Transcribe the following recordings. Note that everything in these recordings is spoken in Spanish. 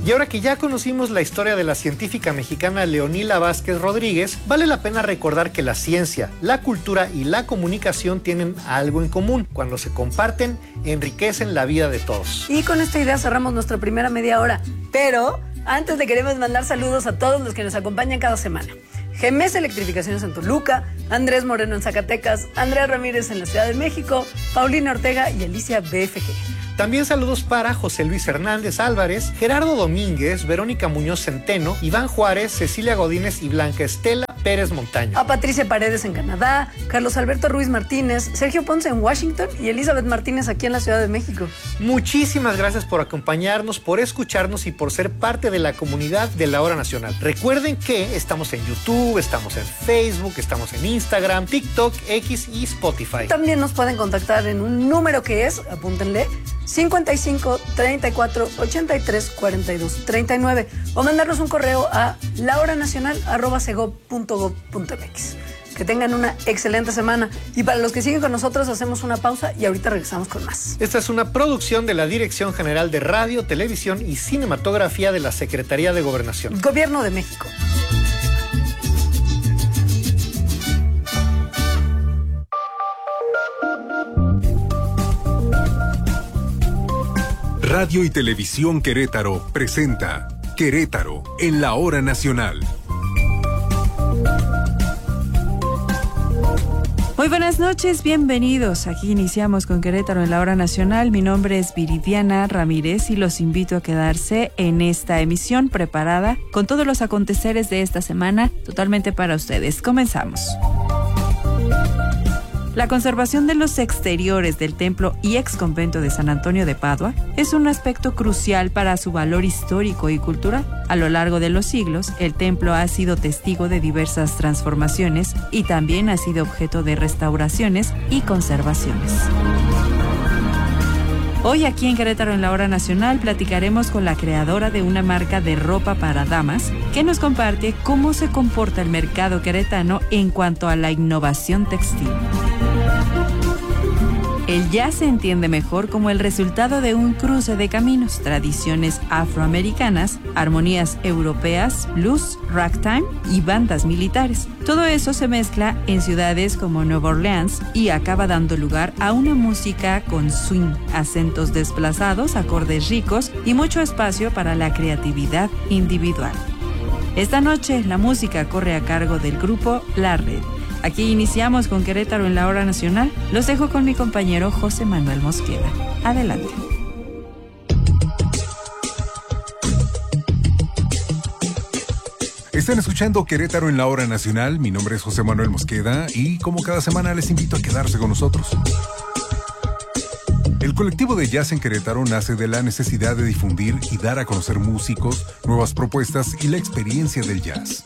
Y ahora que ya conocimos la historia de la científica mexicana Leonila Vázquez Rodríguez, vale la pena recordar que la ciencia, la cultura y la comunicación tienen algo en común. Cuando se comparten, enriquecen la vida de todos. Y con esta idea cerramos nuestra primera media hora. Pero antes le queremos mandar saludos a todos los que nos acompañan cada semana. GMS Electrificaciones en Toluca, Andrés Moreno en Zacatecas, Andrea Ramírez en la Ciudad de México, Paulina Ortega y Alicia BFG. También saludos para José Luis Hernández Álvarez, Gerardo Domínguez, Verónica Muñoz Centeno, Iván Juárez, Cecilia Godínez y Blanca Estela Pérez Montaño. A Patricia Paredes en Canadá, Carlos Alberto Ruiz Martínez, Sergio Ponce en Washington y Elizabeth Martínez aquí en la Ciudad de México. Muchísimas gracias por acompañarnos, por escucharnos y por ser parte de la comunidad de La Hora Nacional. Recuerden que estamos en YouTube, estamos en Facebook, estamos en Instagram, TikTok, X y Spotify. También nos pueden contactar en un número que es, apúntenle, 55 34 83 42 39 o mandarnos un correo a lahoranacional@segov.gov.mx. Que tengan una excelente semana y para los que siguen con nosotros hacemos una pausa y ahorita regresamos con más. Esta es una producción de la Dirección General de Radio, Televisión y Cinematografía de la Secretaría de Gobernación. Gobierno de México. Radio y Televisión Querétaro presenta Querétaro en la Hora Nacional. Muy buenas noches, bienvenidos. Aquí iniciamos con Querétaro en la Hora Nacional. Mi nombre es Viridiana Ramírez y los invito a quedarse en esta emisión preparada con todos los aconteceres de esta semana totalmente para ustedes. Comenzamos. La conservación de los exteriores del templo y exconvento de San Antonio de Padua es un aspecto crucial para su valor histórico y cultural. A lo largo de los siglos, el templo ha sido testigo de diversas transformaciones y también ha sido objeto de restauraciones y conservaciones. Hoy aquí en Querétaro en la Hora Nacional platicaremos con la creadora de una marca de ropa para damas que nos comparte cómo se comporta el mercado queretano en cuanto a la innovación textil. El jazz se entiende mejor como el resultado de un cruce de caminos, tradiciones afroamericanas, armonías europeas, blues, ragtime y bandas militares. Todo eso se mezcla en ciudades como Nueva Orleans y acaba dando lugar a una música con swing, acentos desplazados, acordes ricos y mucho espacio para la creatividad individual. Esta noche la música corre a cargo del grupo La Red. Aquí iniciamos con Querétaro en la Hora Nacional. Los dejo con mi compañero José Manuel Mosqueda. Adelante. Están escuchando Querétaro en la Hora Nacional. Mi nombre es José Manuel Mosqueda y como cada semana les invito a quedarse con nosotros. El colectivo de jazz en Querétaro nace de la necesidad de difundir y dar a conocer músicos, nuevas propuestas y la experiencia del jazz.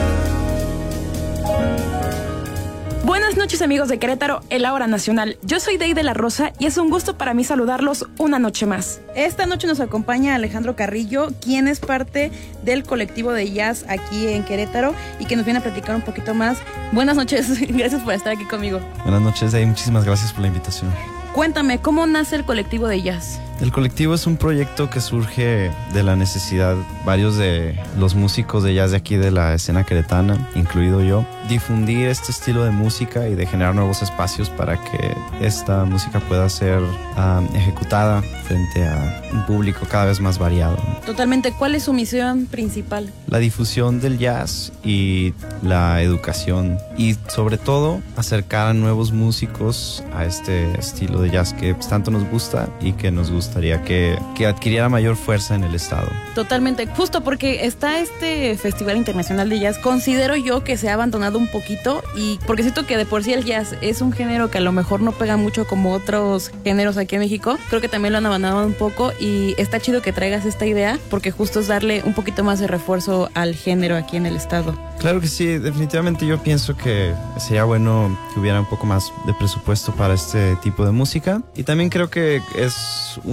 Buenas noches amigos de Querétaro en la Hora Nacional. Yo soy Dey de la Rosa y es un gusto para mí saludarlos una noche más. Esta noche nos acompaña Alejandro Carrillo, quien es parte del colectivo de jazz aquí en Querétaro y que nos viene a platicar un poquito más. Buenas noches, gracias por estar aquí conmigo. Buenas noches, Dey, muchísimas gracias por la invitación. Cuéntame, ¿cómo nace el colectivo de jazz? El colectivo es un proyecto que surge de la necesidad, varios de los músicos de jazz de aquí de la escena queretana, incluido yo, difundir este estilo de música y de generar nuevos espacios para que esta música pueda ser ejecutada frente a un público cada vez más variado. Totalmente, ¿cuál es su misión principal? La difusión del jazz y la educación y sobre todo acercar a nuevos músicos a este estilo de jazz que tanto nos gusta y que nos gustaría que adquiriera mayor fuerza en el estado. Totalmente, justo porque está este Festival Internacional de Jazz, considero yo que se ha abandonado un poquito y porque siento que de por sí el jazz es un género que a lo mejor no pega mucho como otros géneros aquí en México, creo que también lo han abandonado un poco y está chido que traigas esta idea porque justo es darle un poquito más de refuerzo al género aquí en el estado. Claro que sí, definitivamente yo pienso que sería bueno que hubiera un poco más de presupuesto para este tipo de música y también creo que es un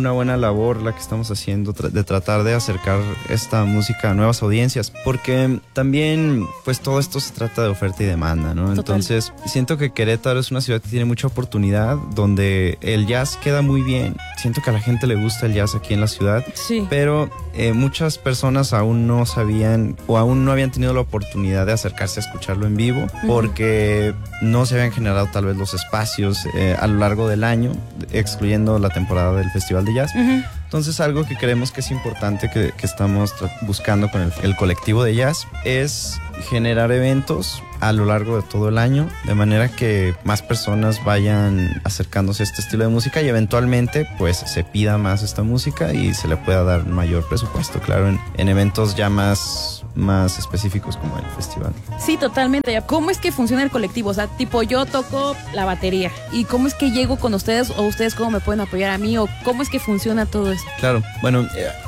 una buena labor la que estamos haciendo de tratar de acercar esta música a nuevas audiencias, porque también pues todo esto se trata de oferta y demanda, ¿no? Total. Entonces siento que Querétaro es una ciudad que tiene mucha oportunidad, donde el jazz queda muy bien. Siento que a la gente le gusta el jazz aquí en la ciudad, Sí. pero muchas personas aún no sabían o aún no habían tenido la oportunidad de acercarse a escucharlo en vivo, porque no se habían generado tal vez los espacios a lo largo del año, excluyendo la temporada del Festival de Jazz. Entonces, algo que creemos que es importante que estamos buscando con el colectivo de jazz es generar eventos a lo largo de todo el año, de manera que más personas vayan acercándose a este estilo de música y eventualmente pues se pida más esta música y se le pueda dar mayor presupuesto, claro, en eventos ya más específicos como el festival. Sí, totalmente. ¿Cómo es que funciona el colectivo? O sea, tipo, yo toco la batería. ¿Y cómo es que llego con ustedes? ¿O ustedes cómo me pueden apoyar a mí? ¿O cómo es que funciona todo esto? Claro, bueno,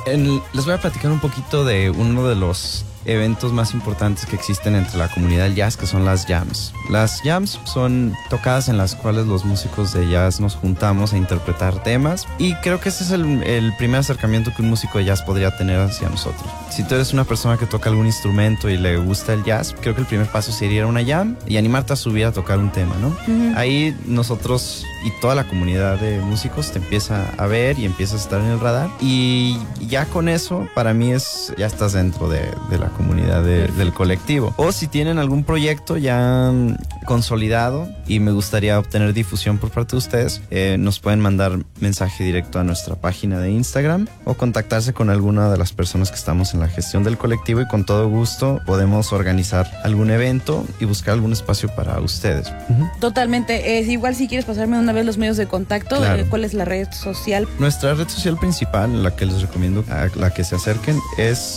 les voy a platicar un poquito de uno de los eventos más importantes que existen entre la comunidad del jazz, que son las jams. Las jams son tocadas en las cuales los músicos de jazz nos juntamos a interpretar temas, y creo que ese es el primer acercamiento que un músico de jazz podría tener hacia nosotros. Si tú eres una persona que toca algún instrumento y le gusta el jazz, creo que el primer paso sería ir a una jam y animarte a subir a tocar un tema, ¿no? Ahí nosotros y toda la comunidad de músicos te empieza a ver y empiezas a estar en el radar, y ya con eso para mí ya estás dentro de la comunidad del colectivo. O si tienen algún proyecto ya consolidado y me gustaría obtener difusión por parte de ustedes, nos pueden mandar mensaje directo a nuestra página de Instagram o contactarse con alguna de las personas que estamos en la gestión del colectivo, y con todo gusto podemos organizar algún evento y buscar algún espacio para ustedes. Totalmente. Igual si quieres pasarme una vez los medios de contacto, Claro. ¿cuál es la red social? Nuestra red social principal, la que les recomiendo a la que se acerquen, es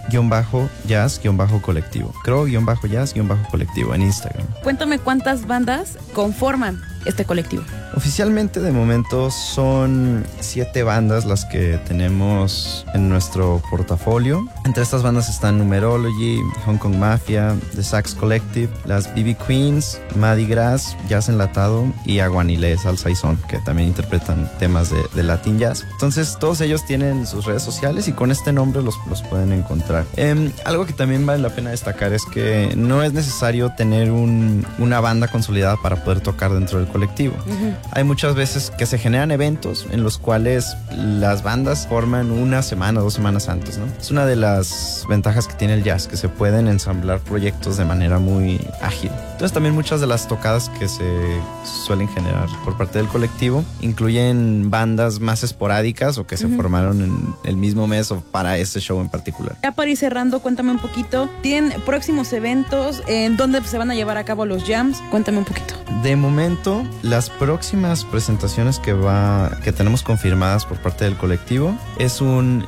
CRO-Jazz-Colectivo. CRO-Jazz-Colectivo en Instagram. Cuéntame cuántas bandas conforman este colectivo. Oficialmente de momento son 7 bandas las que tenemos en nuestro portafolio. Entre estas bandas están Numerology, Hong Kong Mafia, The Sax Collective, las BB Queens, Maddy Grass, Jazz Enlatado y Aguanile, Salsa y Son, que también interpretan temas de Latin Jazz. Entonces todos ellos tienen sus redes sociales y con este nombre los pueden encontrar. Algo que también vale la pena destacar es que no es necesario tener una banda consolidada para poder tocar dentro del colectivo. Hay muchas veces que se generan eventos en los cuales las bandas forman 1 semana o 2 semanas antes, ¿no? Es una de las ventajas que tiene el jazz, que se pueden ensamblar proyectos de manera muy ágil. Entonces también muchas de las tocadas que se suelen generar por parte del colectivo incluyen bandas más esporádicas o que se formaron en el mismo mes o para este show en particular. Ya para ir cerrando, cuéntame un poquito. ¿Tienen próximos eventos? ¿En dónde se van a llevar a cabo los jams? Cuéntame un poquito. De momento, las próximas presentaciones que tenemos confirmadas por parte del colectivo es una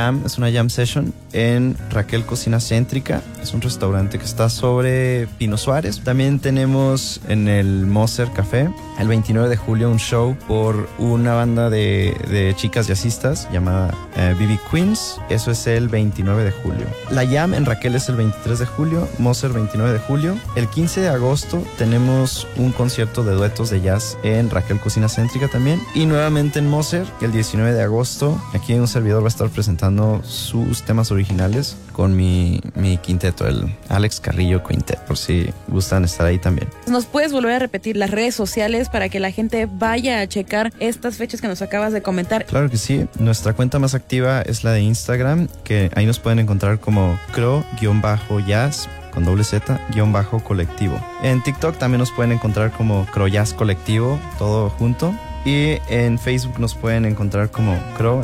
jam session en Raquel Cocina Céntrica. Es un restaurante que está sobre Pino Suárez. También tenemos en el Moser Café el 29 de julio un show por una banda de chicas jazzistas llamada BB Queens. Eso es el 29 de julio. La jam en Raquel es el 23 de julio, Moser 29 de julio. El 15 de agosto tenemos un concierto de duetos de jazz en Raquel Cocina Céntrica también. Y nuevamente en Moser, el 19 de agosto, aquí un servidor va a estar presentando sus temas originales con mi quinteto, el Alex Carrillo Quintet, por si gustan estar ahí también. ¿Nos puedes volver a repetir las redes sociales para que la gente vaya a checar estas fechas que nos acabas de comentar? Claro que sí. Nuestra cuenta más activa es la de Instagram, que ahí nos pueden encontrar como CRO-Jazz con _Z-colectivo. En TikTok también nos pueden encontrar como CRO-Jazz Colectivo, todo junto. Y en Facebook nos pueden encontrar como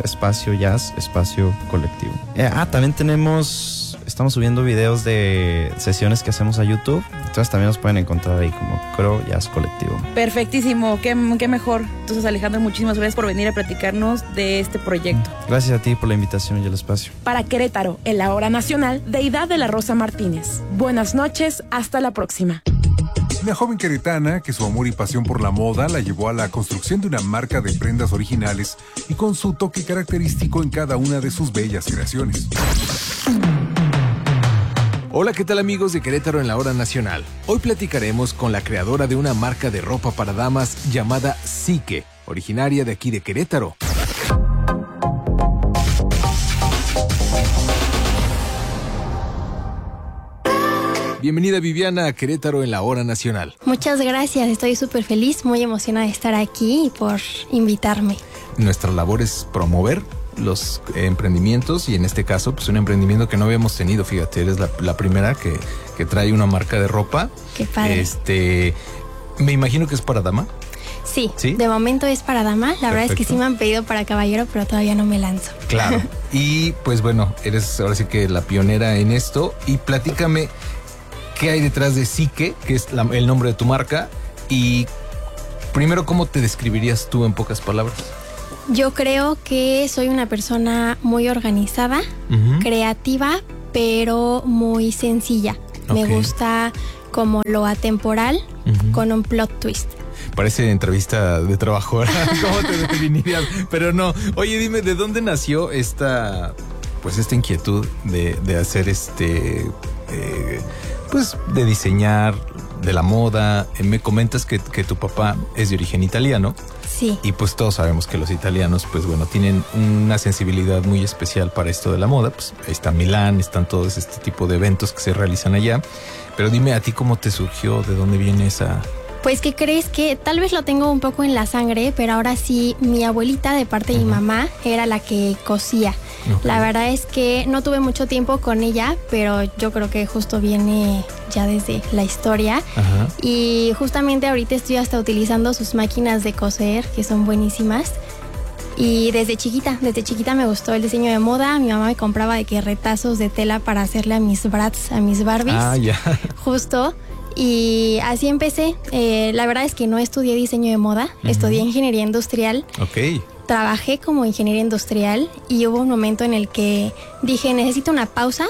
CRO-Jazz-Colectivo. También estamos subiendo videos de sesiones que hacemos a YouTube. Entonces también nos pueden encontrar ahí como CRO-Jazz Colectivo. Perfectísimo, qué mejor. Entonces, Alejandro, muchísimas gracias por venir a platicarnos de este proyecto. Gracias a ti por la invitación y el espacio. Para Querétaro, en la hora nacional, Deidad de la Rosa Martínez. Buenas noches, hasta la próxima. Una joven queretana que su amor y pasión por la moda la llevó a la construcción de una marca de prendas originales y con su toque característico en cada una de sus bellas creaciones. Hola, ¿qué tal amigos de Querétaro en la hora nacional? Hoy platicaremos con la creadora de una marca de ropa para damas llamada Psique, originaria de aquí de Querétaro. Bienvenida Viviana a Querétaro en la Hora Nacional. Muchas gracias, estoy súper feliz, muy emocionada de estar aquí y por invitarme. Nuestra labor es promover los emprendimientos y en este caso pues un emprendimiento que no habíamos tenido, fíjate, eres la primera que trae una marca de ropa. Qué padre. Me imagino que es para dama. Sí, de momento es para dama, la verdad es que sí me han pedido para caballero, pero todavía no me lanzo. Claro, y pues bueno, eres ahora sí que la pionera en esto y platícame qué hay detrás de Psique, que es el nombre de tu marca, y primero, ¿cómo te describirías tú en pocas palabras? Yo creo que soy una persona muy organizada, creativa, pero muy sencilla. Okay. Me gusta como lo atemporal con un plot twist. Parece entrevista de trabajo, ¿verdad? ¿Cómo te definirías? Pero no. Oye, dime, ¿de dónde nació esta inquietud de hacer pues de diseñar, de la moda? Me comentas que tu papá es de origen italiano. Sí. Y pues todos sabemos que los italianos, pues bueno, tienen una sensibilidad muy especial para esto de la moda. Pues ahí está Milán, están todos este tipo de eventos que se realizan allá. Pero dime a ti cómo te surgió, de dónde viene esa... Pues, ¿qué crees? Que tal vez lo tengo un poco en la sangre, pero ahora sí, mi abuelita de parte de mi mamá era la que cosía. Okay. La verdad es que no tuve mucho tiempo con ella, pero yo creo que justo viene ya desde la historia. Ajá. Y justamente ahorita estoy hasta utilizando sus máquinas de coser, que son buenísimas. Y desde chiquita me gustó el diseño de moda. Mi mamá me compraba de que retazos de tela para hacerle a mis Bratz, a mis Barbies. Ah, ya. Justo. Y así empecé. La verdad es que no estudié diseño de moda, estudié ingeniería industrial. Ok. Trabajé como ingeniera industrial y hubo un momento en el que dije, necesito una pausa,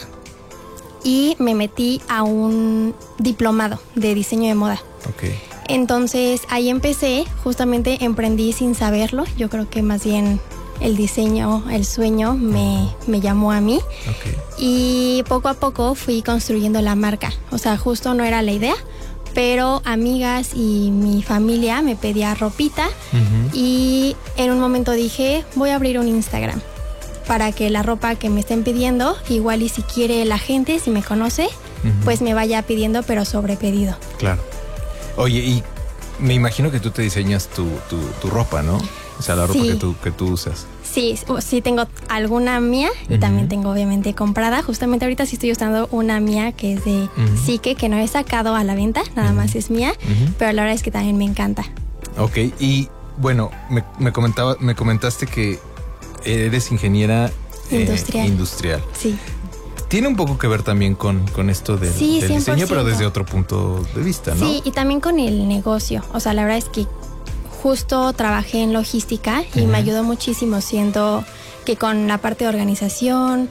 y me metí a un diplomado de diseño de moda. Ok. Entonces ahí empecé, justamente emprendí sin saberlo. Yo creo que más bien el diseño, el sueño me llamó a mí. Okay. Y poco a poco fui construyendo la marca. O sea, justo no era la idea, pero amigas y mi familia me pedía ropita. Y en un momento dije, voy a abrir un Instagram para que la ropa que me estén pidiendo, igual y si quiere la gente, si me conoce, pues me vaya pidiendo, pero sobre pedido. Claro. Oye, y me imagino que tú te diseñas tu ropa, ¿no? O sea, la ropa que tú usas. Sí, tengo alguna mía y también tengo obviamente comprada. Justamente ahorita sí estoy usando una mía que es de Psique, que no he sacado a la venta, nada más es mía, pero la verdad es que también me encanta. Ok, y bueno, me comentaste que eres ingeniera industrial. Sí. Tiene un poco que ver también con esto del diseño, pero desde otro punto de vista, ¿no? Sí, y también con el negocio. O sea, la verdad es que justo trabajé en logística y me ayudó muchísimo, siento que con la parte de organización,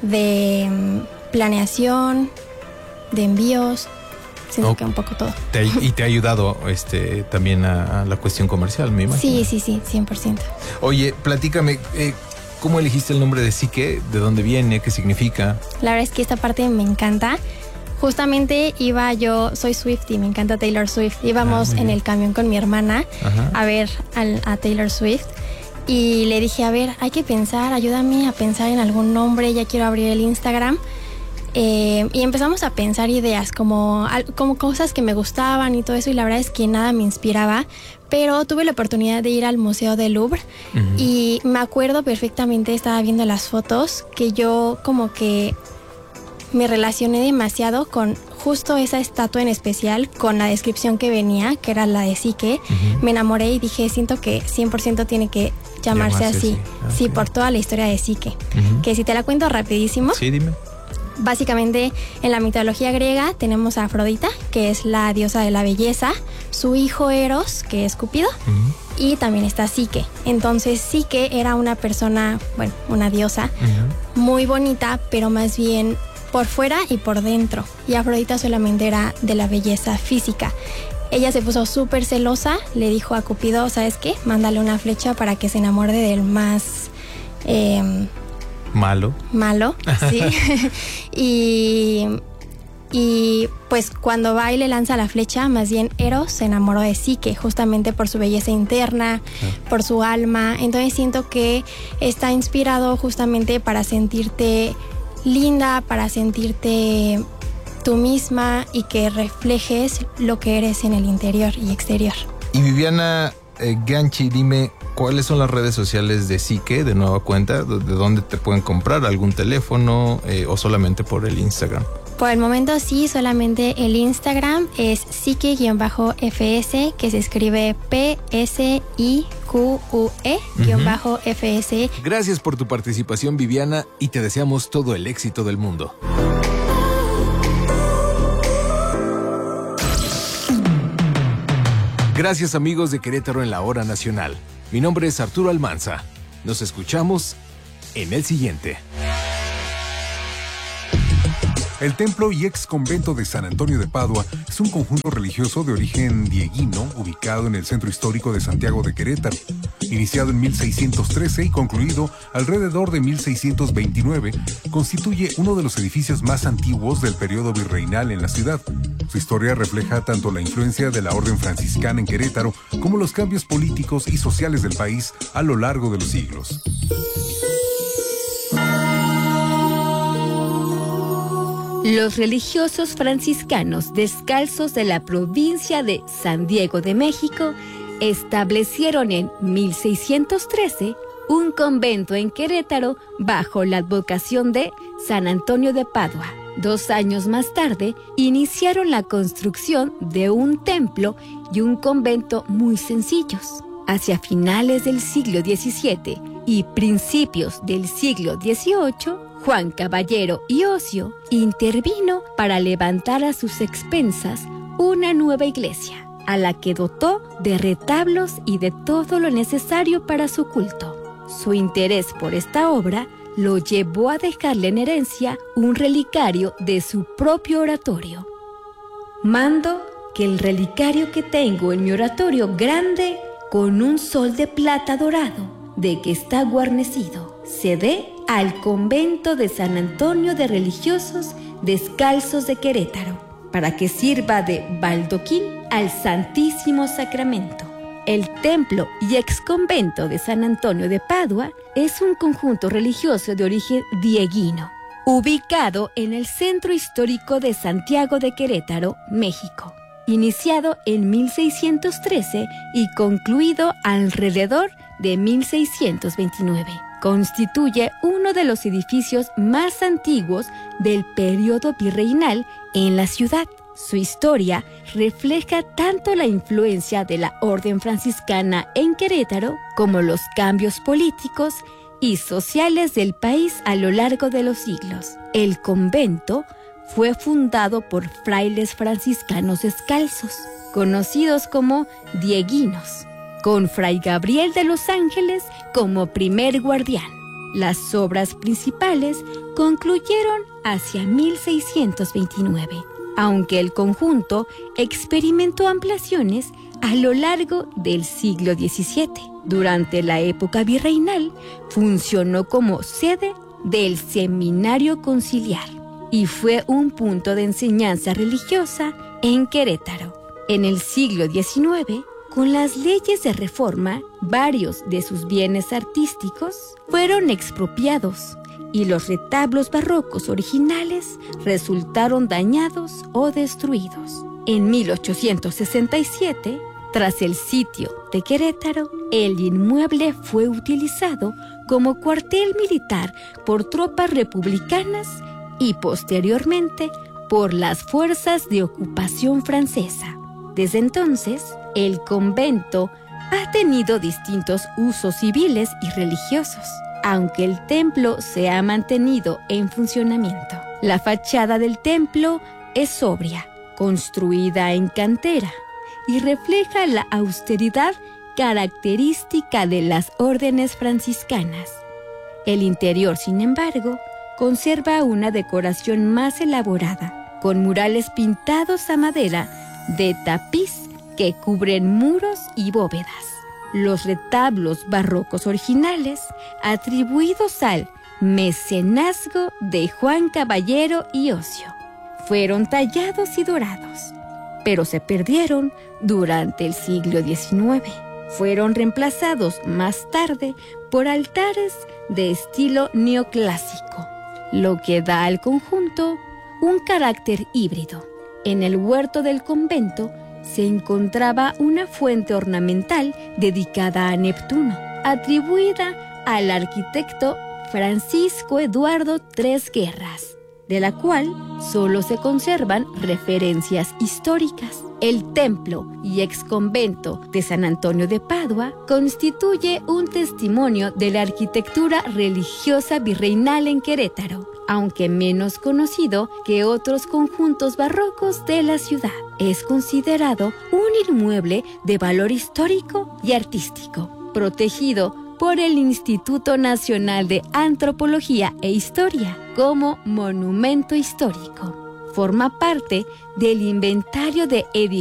de planeación, de envíos, siento que un poco todo. Y te ha ayudado también a la cuestión comercial, me imagino. Sí, 100%. Oye, platícame, ¿cómo elegiste el nombre de Psique? ¿De dónde viene? ¿Qué significa? La verdad es que esta parte me encanta. Justamente soy Swiftie, me encanta Taylor Swift. Íbamos en el camión con mi hermana a ver a Taylor Swift y le dije, a ver, hay que pensar, ayúdame a pensar en algún nombre, ya quiero abrir el Instagram. Y empezamos a pensar ideas como cosas que me gustaban y todo eso, y la verdad es que nada me inspiraba, pero tuve la oportunidad de ir al Museo del Louvre y me acuerdo perfectamente, estaba viendo las fotos, que yo como que me relacioné demasiado con justo esa estatua en especial, con la descripción que venía, que era la de Psique. Me enamoré y dije, siento que 100% tiene que llamarse así. Okay. Sí, por toda la historia de Psique. Que si te la cuento rapidísimo. Sí, dime. Básicamente, en la mitología griega tenemos a Afrodita, que es la diosa de la belleza, su hijo Eros, que es Cupido, y también está Psique. Entonces, Psique era una persona, una diosa, muy bonita, pero más bien por fuera y por dentro. Y Afrodita solamente era de la belleza física. Ella se puso súper celosa, le dijo a Cupido, ¿sabes qué? Mándale una flecha para que se enamore del más... Malo, sí. y pues cuando va y le lanza la flecha, más bien Eros se enamoró de Psique, justamente por su belleza interna, por su alma. Entonces siento que está inspirado justamente para sentirte linda, para sentirte tú misma y que reflejes lo que eres en el interior y exterior. Y Viviana Ganchi, dime, ¿cuáles son las redes sociales de Psique, de nueva cuenta? ¿De dónde te pueden comprar? ¿Algún teléfono o solamente por el Instagram? Por el momento sí, solamente el Instagram es Psique-FS, que se escribe PSIQUE-FS. Gracias por tu participación, Viviana, y te deseamos todo el éxito del mundo. Gracias, amigos de Querétaro en la Hora Nacional. Mi nombre es Arturo Almanza. Nos escuchamos en el siguiente. El templo y ex convento de San Antonio de Padua es un conjunto religioso de origen dieguino ubicado en el centro histórico de Santiago de Querétaro. Iniciado en 1613 y concluido alrededor de 1629, constituye uno de los edificios más antiguos del periodo virreinal en la ciudad. Su historia refleja tanto la influencia de la orden franciscana en Querétaro como los cambios políticos y sociales del país a lo largo de los siglos. Los religiosos franciscanos descalzos de la provincia de San Diego de México establecieron en 1613 un convento en Querétaro bajo la advocación de San Antonio de Padua. 2 años más tarde, iniciaron la construcción de un templo y un convento muy sencillos. Hacia finales del siglo XVII y principios del siglo XVIII, Juan Caballero y Ocio intervino para levantar a sus expensas una nueva iglesia, a la que dotó de retablos y de todo lo necesario para su culto. Su interés por esta obra lo llevó a dejarle en herencia un relicario de su propio oratorio. Mando que el relicario que tengo en mi oratorio grande, con un sol de plata dorado, de que está guarnecido, se dé al convento de San Antonio de Religiosos Descalzos de Querétaro, para que sirva de baldoquín al Santísimo Sacramento. El templo y exconvento de San Antonio de Padua es un conjunto religioso de origen dieguino, ubicado en el centro histórico de Santiago de Querétaro, México, iniciado en 1613 y concluido alrededor de 1629. Constituye uno de los edificios más antiguos del periodo virreinal en la ciudad. Su historia refleja tanto la influencia de la orden franciscana en Querétaro como los cambios políticos y sociales del país a lo largo de los siglos. El convento fue fundado por frailes franciscanos descalzos, conocidos como dieguinos, con Fray Gabriel de los Ángeles como primer guardián. Las obras principales concluyeron hacia 1629, aunque el conjunto experimentó ampliaciones a lo largo del siglo XVII. Durante la época virreinal, funcionó como sede del Seminario Conciliar y fue un punto de enseñanza religiosa en Querétaro. En el siglo XIX, con las leyes de reforma, varios de sus bienes artísticos fueron expropiados y los retablos barrocos originales resultaron dañados o destruidos. En 1867, tras el sitio de Querétaro, el inmueble fue utilizado como cuartel militar por tropas republicanas y posteriormente por las fuerzas de ocupación francesa. Desde entonces, el convento ha tenido distintos usos civiles y religiosos, aunque el templo se ha mantenido en funcionamiento. La fachada del templo es sobria, construida en cantera, y refleja la austeridad característica de las órdenes franciscanas. El interior, sin embargo, conserva una decoración más elaborada, con murales pintados a madera de tapiz que cubren muros y bóvedas. Los retablos barrocos originales, atribuidos al mecenazgo de Juan Caballero y Ocio, fueron tallados y dorados, pero se perdieron durante el siglo XIX. Fueron reemplazados más tarde por altares de estilo neoclásico, lo que da al conjunto un carácter híbrido. En el huerto del convento se encontraba una fuente ornamental dedicada a Neptuno, atribuida al arquitecto Francisco Eduardo Tres Guerras, de la cual solo se conservan referencias históricas. El templo y exconvento de San Antonio de Padua constituye un testimonio de la arquitectura religiosa virreinal en Querétaro, aunque menos conocido que otros conjuntos barrocos de la ciudad. Es considerado un inmueble de valor histórico y artístico, protegido por el Instituto Nacional de Antropología e Historia como monumento histórico. Forma parte del inventario de edificios